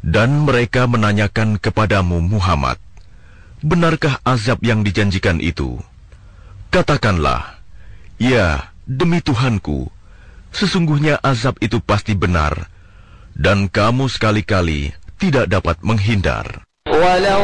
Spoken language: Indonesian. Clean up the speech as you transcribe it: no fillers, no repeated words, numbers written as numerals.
Dan mereka menanyakan kepadamu, Muhammad, benarkah azab yang dijanjikan itu? Katakanlah, ya, demi Tuhanku, sesungguhnya azab itu pasti benar, dan kamu sekali-kali tidak dapat menghindar.